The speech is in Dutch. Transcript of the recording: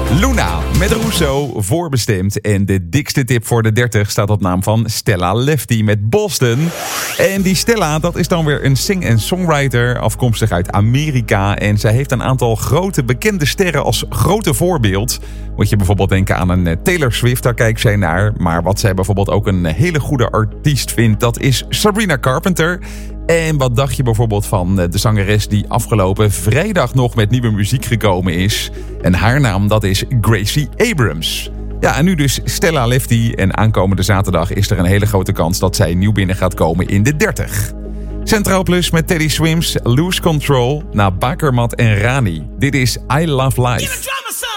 Luna met Rousseau, voorbestemd. En de dikste tip voor de 30 staat op naam van Stella Lefty met Boston. En die Stella, dat is dan weer een sing- en songwriter, afkomstig uit Amerika. En zij heeft een aantal grote bekende sterren als grote voorbeeld. Moet je bijvoorbeeld denken aan een Taylor Swift, daar kijkt zij naar. Maar wat zij bijvoorbeeld ook een hele goede artiest vindt, dat is Sabrina Carpenter. En wat dacht je bijvoorbeeld van de zangeres die afgelopen vrijdag nog met nieuwe muziek gekomen is? En haar naam, dat is Gracie Abrams. Ja, en nu dus Stella Lefty. En aankomende zaterdag is er een hele grote kans dat zij nieuw binnen gaat komen in de 30. Centraal Plus met Teddy Swims, Lose Control, naar Bakermat en Rani. Dit is I Love Life.